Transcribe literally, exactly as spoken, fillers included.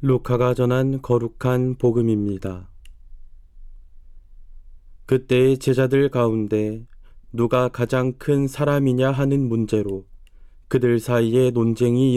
루카가 전한 거룩한 복음입니다. 그때의 제자들 가운데 누가 가장 큰 사람이냐 하는 문제로 그들 사이에 논쟁이